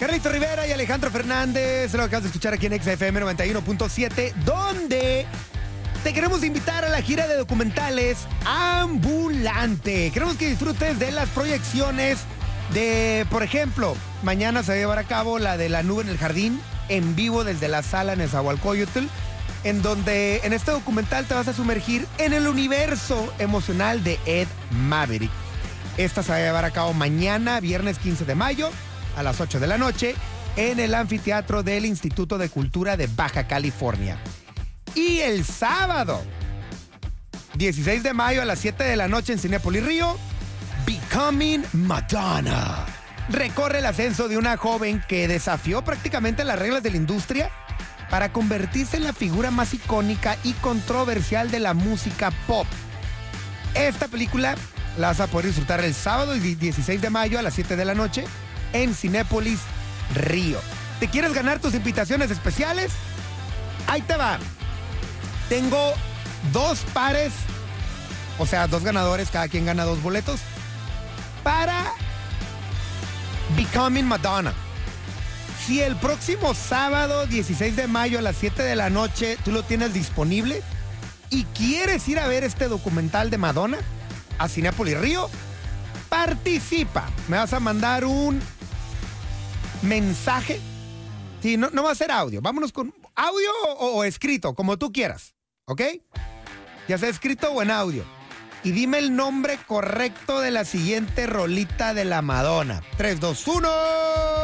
Carlito Rivera y Alejandro Fernández, lo acabas de escuchar aquí en XFM 91.7, donde te queremos invitar a la gira de documentales Ambulante. Queremos que disfrutes de las proyecciones de, por ejemplo, mañana se va a llevar a cabo la de La Nube en el Jardín, en vivo desde la sala Nezahualcóyotl, en donde en este documental te vas a sumergir en el universo emocional de Ed Maverick. Esta se va a llevar a cabo mañana, viernes 15 de mayo, a las 8 de la noche, en el anfiteatro del Instituto de Cultura de Baja California. Y el sábado, 16 de mayo, a las 7 de la noche, en Cinépolis Río, Becoming Madonna. Recorre el ascenso de una joven que desafió prácticamente las reglas de la industria para convertirse en la figura más icónica y controversial de la música pop. Esta película la vas a poder disfrutar el sábado 16 de mayo a las 7 de la noche en Cinépolis Río. ¿Te quieres ganar tus invitaciones especiales? Ahí te va. Tengo 2 pares, o sea, 2 ganadores, cada quien gana 2 boletos para Becoming Madonna. Si el próximo sábado 16 de mayo a las 7 de la noche tú lo tienes disponible y quieres ir a ver este documental de Madonna a Cinépolis Río, participa. Me vas a mandar un mensaje. Sí, no va a ser audio. Vámonos con audio o escrito, como tú quieras. ¿Ok? Ya sea escrito o en audio. Y dime el nombre correcto de la siguiente rolita de la Madonna. 3, 2, 1.